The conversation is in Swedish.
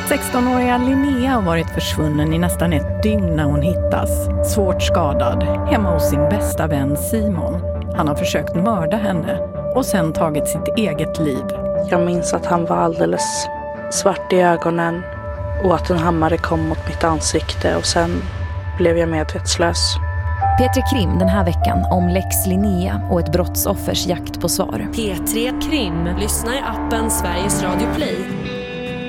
16-åriga Linnea har varit försvunnen i nästan ett dygn när hon hittas. Svårt skadad, hemma hos sin bästa vän Simon. Han har försökt mörda henne och sen tagit sitt eget liv. Jag minns att han var alldeles svart i ögonen och att en hammare kom mot mitt ansikte och sen blev jag medvetslös. P3 Krim den här veckan om Lex Linnea och ett brottsoffers jakt på svar. P3 Krim, lyssna i appen Sveriges Radio Play.